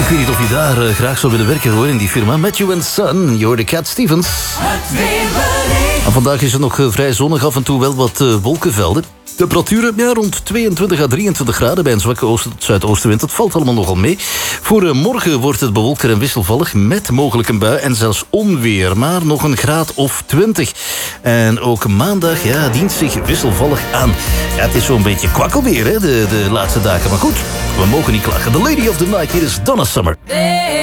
Ik weet niet of je daar graag zou willen werken hoor, in die firma. Matthew Son, je hoorde Cat Stevens. En vandaag is het nog vrij zonnig, af en toe wel wat wolkenvelden. Temperaturen rond 22 à 23 graden bij een zwakke oosten tot zuidoostenwind. Dat valt allemaal nogal mee. Voor morgen wordt het bewolkter en wisselvallig met mogelijk een bui en zelfs onweer. Maar nog een graad of 20. En ook maandag dient zich wisselvallig aan. Ja, het is zo'n beetje kwakkelweer hè, de laatste dagen. Maar goed, we mogen niet klagen. The Lady of the Night, hier is Donna Summer.